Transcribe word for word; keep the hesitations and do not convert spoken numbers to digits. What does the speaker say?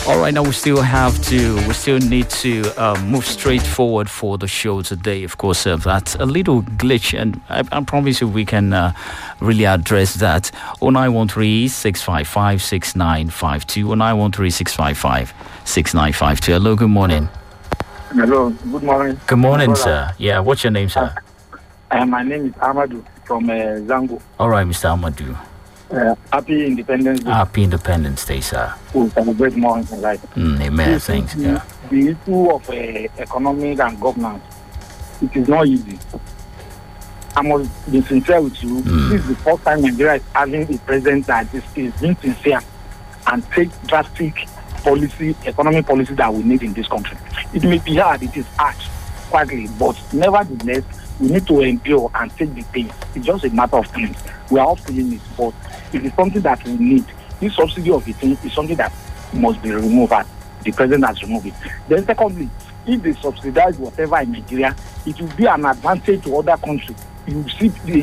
All right, now we still have to, we still need to uh, move straight forward for the show today. Of course, uh, that's a little glitch, and I, I promise you we can uh, really address that. oh nine one three, six five five, six nine five two, oh nine one three, six five five, six nine five two. Hello, good morning. Hello, good morning. Good morning, sir. Yeah, what's your name, sir? Uh, my name is Amadou from uh, Zango. All right, Mister Amadou. Uh, happy Independence Day. Happy Independence Day, sir. We celebrate more in life. Mm, amen. Thanks. The, yeah. the issue of uh, economic and governance, it is not easy. I must be sincere with you. Mm. This is the first time Nigeria is having a president that is, is being sincere and take drastic policy, economic policy that we need in this country. It may be hard, it is harsh, quietly, but nevertheless, we need to endure and take the pain. It's just a matter of time. We are all feeling it, but it is something that we need. This subsidy of the thing is something that must be removed, and the president has removed it. Then secondly, if they subsidize whatever in Nigeria, it will be an advantage to other countries. You see the